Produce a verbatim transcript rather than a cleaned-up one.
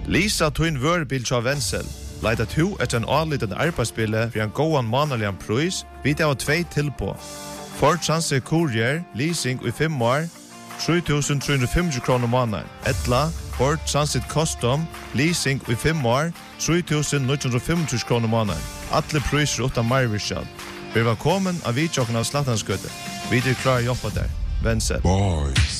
Lisa Twin Wörbil tja Wenzel. Leita to etter en anliten arbeidsbille for en gåan manalian pris, vidt av tvei tilpå. Ford Transit Courier, leasing i fem år, tre tusen tre hundre og femti kroner måneden. Etla, Ford Transit Custom, leasing i fem år, tre tusen ni hundre og femti kroner måneden. Alle priser utan marvirskjall. Vi var kommet av vidtjokken av Slattanskøtte. Vi er klar å jobbe der. Wenzel. Boys.